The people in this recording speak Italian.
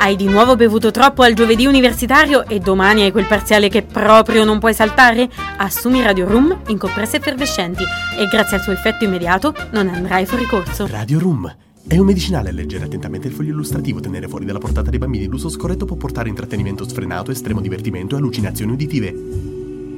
Hai di nuovo bevuto troppo al giovedì universitario e domani hai quel parziale che proprio non puoi saltare? Assumi Radio Room in compresse effervescenti e grazie al suo effetto immediato non andrai fuori corso. Radio Room è un medicinale. Leggere attentamente il foglio illustrativo. Tenere fuori dalla portata dei bambini. L'uso scorretto può portare intrattenimento sfrenato, estremo divertimento e allucinazioni uditive.